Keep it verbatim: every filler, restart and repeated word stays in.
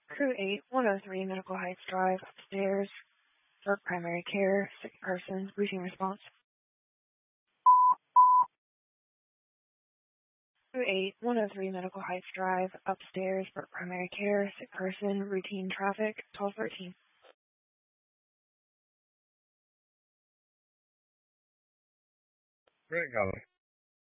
Crew eight, one oh three Medical Heights Drive, upstairs, for primary care, sick person, routine response. Crew eight, one oh three Medical Heights Drive, upstairs, for primary care, sick person, routine traffic, twelve thirteen. Great, Golly.